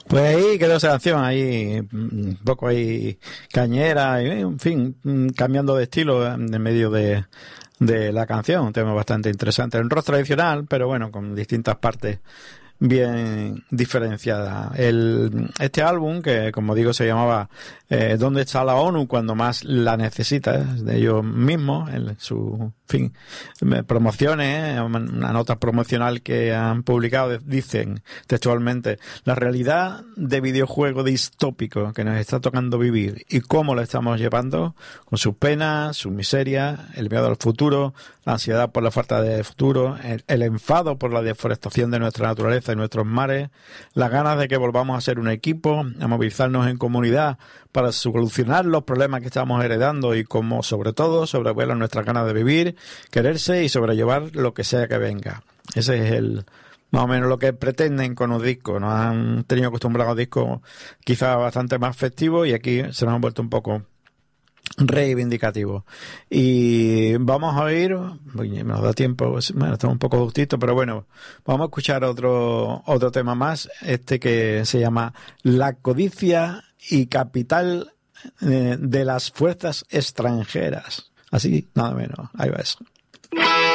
Pues ahí quedó esa canción, ahí un poco ahí cañera, y, en fin, cambiando de estilo en medio de la canción, un tema bastante interesante, un rock tradicional, pero bueno, con distintas partes bien diferenciada. Este álbum, que como digo se llamaba ¿Dónde está la ONU cuando más la necesita? De ellos mismos, en su fin, promociones, una nota promocional que han publicado, dicen textualmente: la realidad de videojuego distópico que nos está tocando vivir y cómo lo estamos llevando, con sus penas, sus miserias, el miedo al futuro, la ansiedad por la falta de futuro, el enfado por la deforestación de nuestra naturaleza y nuestros mares, las ganas de que volvamos a ser un equipo, a movilizarnos en comunidad para solucionar los problemas que estamos heredando y como sobre todo sobrevuelan nuestras ganas de vivir, quererse y sobrellevar lo que sea que venga. Ese es más o menos lo que pretenden con los discos. Nos han tenido acostumbrados a discos quizás bastante más festivos y aquí se nos han vuelto un poco reivindicativo. Y vamos a oír, nos da tiempo, bueno, estamos un poco justitos, pero bueno, vamos a escuchar otro tema más, que se llama La codicia y capital de las fuerzas extranjeras. Así, nada menos. Ahí va eso.